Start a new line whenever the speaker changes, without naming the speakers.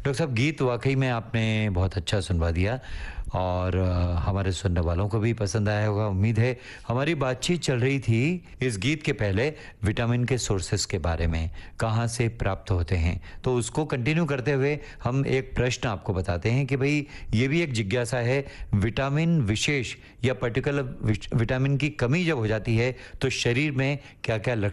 Doctor साहब, गीत वाक़ई में आपने बहुत अच्छा सुनवा दिया और हमारे सुनने वालों को भी पसंद आया होगा, उम्मीद है। हमारी बातचीत चल रही थी इस गीत के पहले विटामिन के सोर्सेज़ के बारे में, कहाँ से प्राप्त होते हैं। तो उसको कंटिन्यू करते हुए हम एक प्रश्न आपको बताते हैं कि भई ये भी एक जिज्ञासा है, विटामिन विशेष या पर्टिकुलर विटामिन की कमी जब हो जाती है, तो शरीर में क्या-क्या